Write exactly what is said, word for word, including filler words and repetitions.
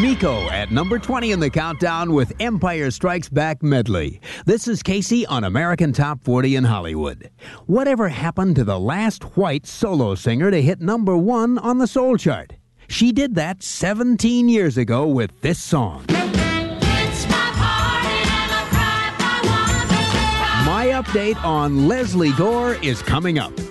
Miko at number twenty in the countdown with Empire Strikes Back medley. This is Casey on American Top forty in Hollywood. Whatever happened to the last white solo singer to hit number one on the soul chart? She did that seventeen years ago with this song. It's my party and I'll cry if I want to cry. My update on Leslie Gore is coming up.